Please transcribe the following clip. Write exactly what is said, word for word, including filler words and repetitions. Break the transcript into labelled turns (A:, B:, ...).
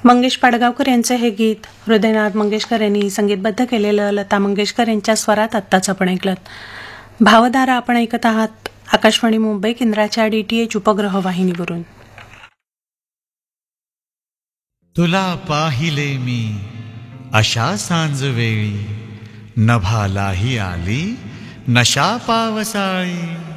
A: मंगेश पाडगावकर यांचे हे गीत हृदयनाथ मंगेशकर यांनी संगीतबद्ध केलेलं लता मंगेशकर यांच्या स्वरात आत्ताच आपण ऐकलं. भावधारा आपण ऐकत आहात आकाशवाणी मुंबई केंद्राच्या डीटीएच उपग्रह वाहिनीवरून.
B: तुला पाहिले मी अशा सांजवेळी, नभालाही आली नशा पावसाळी.